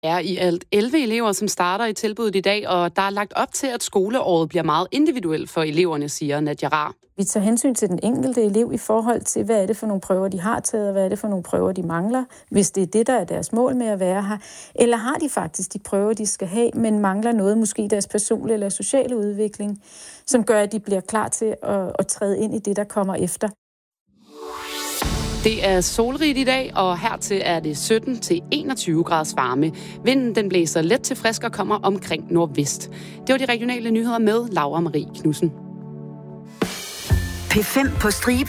Er i alt 11 elever, som starter i tilbuddet i dag, og der er lagt op til, at skoleåret bliver meget individuelt for eleverne, siger Nadia Rar. Vi tager hensyn til den enkelte elev i forhold til, hvad er det for nogle prøver, de har taget, og hvad er det for nogle prøver, de mangler, hvis det er det, der er deres mål med at være her. Eller har de faktisk de prøver, de skal have, men mangler noget, måske deres personlige eller sociale udvikling, som gør, at de bliver klar til at træde ind i det, der kommer efter. Det er solrigt i dag, og hertil er det 17-21 graders varme. Vinden den blæser let til frisk og kommer omkring nordvest. Det var de regionale nyheder med Laura Marie Knudsen. P5 på stribe